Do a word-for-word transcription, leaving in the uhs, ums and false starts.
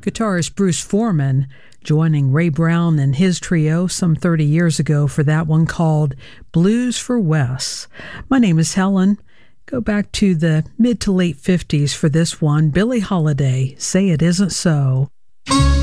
guitarist Bruce Foreman, joining Ray Brown and his trio some thirty years ago for that one called Blues for Wes. My name is Helen. Go back to the mid to late fifties for this one. Billie Holiday, Say It Isn't So.